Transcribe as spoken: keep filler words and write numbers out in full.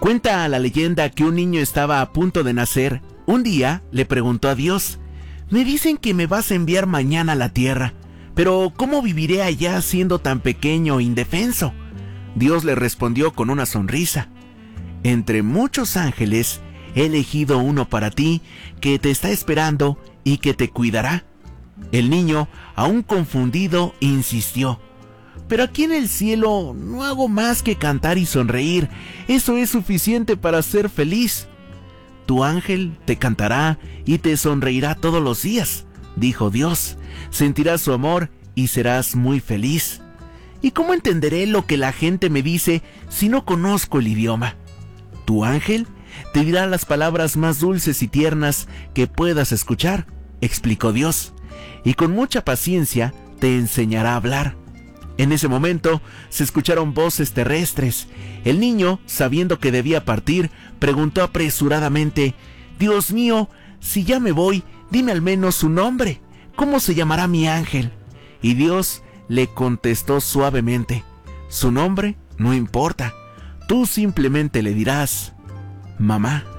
Cuenta la leyenda que un niño estaba a punto de nacer. Un día le preguntó a Dios: me dicen que me vas a enviar mañana a la tierra, pero ¿cómo viviré allá siendo tan pequeño e indefenso? Dios le respondió con una sonrisa: entre muchos ángeles he elegido uno para ti que te está esperando y que te cuidará. El niño, aún confundido, insistió: pero aquí en el cielo no hago más que cantar y sonreír. Eso es suficiente para ser feliz. Tu ángel te cantará y te sonreirá todos los días, dijo Dios. Sentirás su amor y serás muy feliz. ¿Y cómo entenderé lo que la gente me dice si no conozco el idioma? Tu ángel te dirá las palabras más dulces y tiernas que puedas escuchar, explicó Dios, y con mucha paciencia te enseñará a hablar. En ese momento se escucharon voces terrestres. El niño, sabiendo que debía partir, preguntó apresuradamente: Dios mío, si ya me voy, dime al menos su nombre. ¿Cómo se llamará mi ángel? Y Dios le contestó suavemente: su nombre no importa. Tú simplemente le dirás: mamá.